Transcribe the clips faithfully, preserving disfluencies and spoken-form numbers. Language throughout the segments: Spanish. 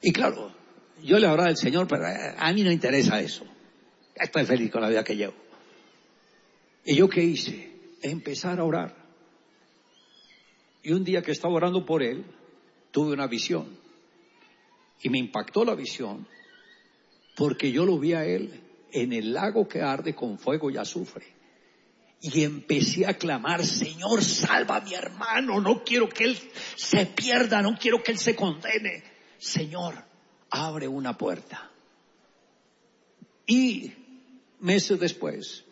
Y claro, yo le hablaba del Señor, pero a mí no interesa eso. Estoy feliz con la vida que llevo. ¿Y yo qué hice? Empezar a orar. Y un día que estaba orando por él, tuve una visión. Y me impactó la visión, porque yo lo vi a él en el lago que arde con fuego y azufre. Y empecé a clamar: Señor, salva a mi hermano, no quiero que él se pierda, no quiero que él se condene. Señor, abre una puerta. Y meses después,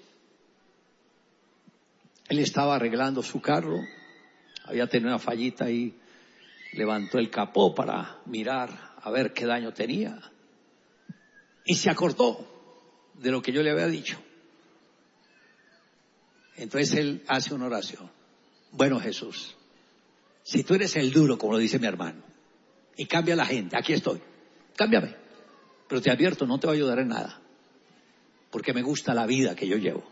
él estaba arreglando su carro, había tenido una fallita y levantó el capó para mirar a ver qué daño tenía. Y se acordó de lo que yo le había dicho. Entonces él hace una oración. Bueno, Jesús, si tú eres el duro, como lo dice mi hermano, y cambia a la gente, aquí estoy, cámbiame. Pero te advierto, no te va a ayudar en nada, porque me gusta la vida que yo llevo.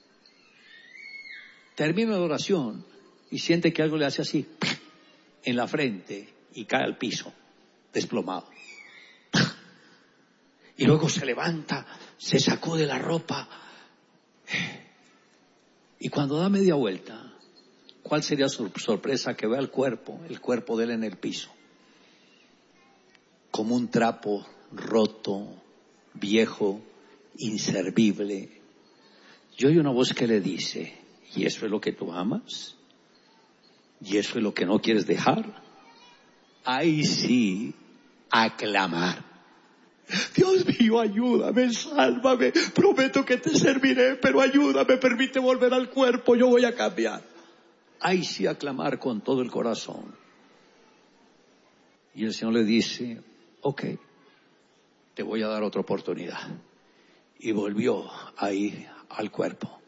Termina la oración y siente que algo le hace así en la frente y cae al piso, desplomado. Y luego se levanta, se sacude la ropa. Y cuando da media vuelta, ¿cuál sería su sorpresa? Que ve el cuerpo, el cuerpo de él en el piso, como un trapo roto, viejo, inservible. Y oye una voz que le dice: ¿y eso es lo que tú amas? ¿Y eso es lo que no quieres dejar? Ahí sí, a clamar: Dios mío, ayúdame, sálvame, prometo que te serviré, pero ayúdame, permite volver al cuerpo, yo voy a cambiar. Ahí sí, a clamar con todo el corazón. Y el Señor le dice: ok, te voy a dar otra oportunidad. Y volvió ahí al cuerpo.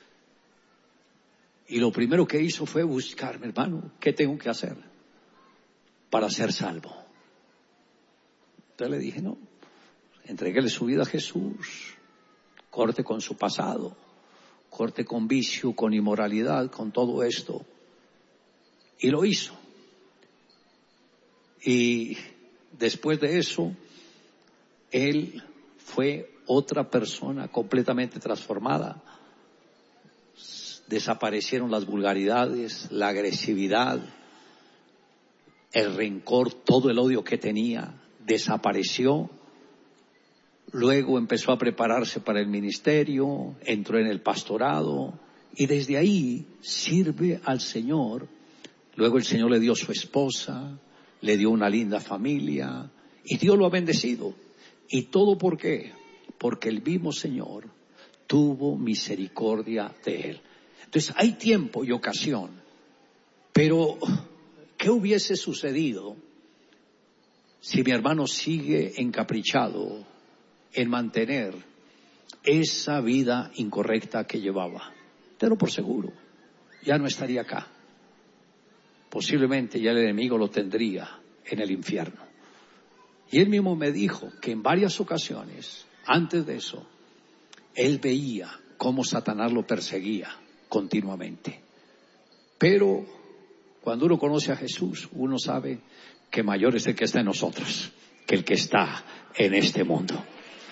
Y lo primero que hizo fue buscarme: hermano, ¿qué tengo que hacer para ser salvo? Entonces le dije: no, entréguele su vida a Jesús, corte con su pasado, corte con vicio, con inmoralidad, con todo esto. Y lo hizo. Y después de eso, él fue otra persona completamente transformada. Desaparecieron las vulgaridades, la agresividad, el rencor, todo el odio que tenía, desapareció. Luego empezó a prepararse para el ministerio, entró en el pastorado y desde ahí sirve al Señor. Luego el Señor le dio su esposa, le dio una linda familia y Dios lo ha bendecido. ¿Y todo por qué? Porque el mismo Señor tuvo misericordia de él. Entonces hay tiempo y ocasión, pero ¿qué hubiese sucedido si mi hermano sigue encaprichado en mantener esa vida incorrecta que llevaba? Tenlo por seguro, ya no estaría acá. Posiblemente ya el enemigo lo tendría en el infierno. Y él mismo me dijo que en varias ocasiones, antes de eso, él veía cómo Satanás lo perseguía continuamente. Pero cuando uno conoce a Jesús, uno sabe que mayor es el que está en nosotros que el que está en este mundo.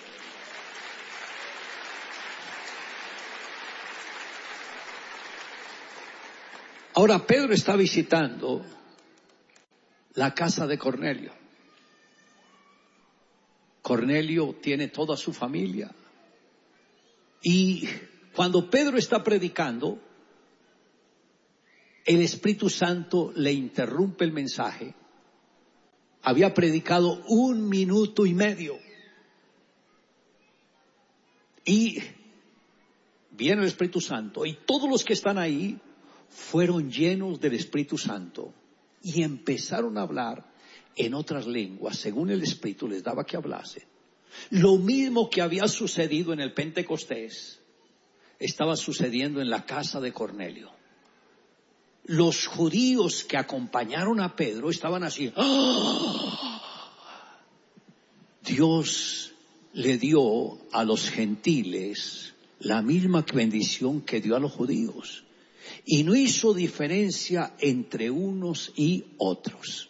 Ahora Pedro está visitando la casa de Cornelio. Cornelio tiene toda su familia. Y cuando Pedro está predicando, el Espíritu Santo le interrumpe el mensaje. Había predicado un minuto y medio. Y viene el Espíritu Santo y todos los que están ahí fueron llenos del Espíritu Santo y empezaron a hablar en otras lenguas, según el Espíritu les daba que hablasen. Lo mismo que había sucedido en el Pentecostés, estaba sucediendo en la casa de Cornelio. Los judíos que acompañaron a Pedro estaban así. ¡Ah! Dios le dio a los gentiles la misma bendición que dio a los judíos. Y no hizo diferencia entre unos y otros.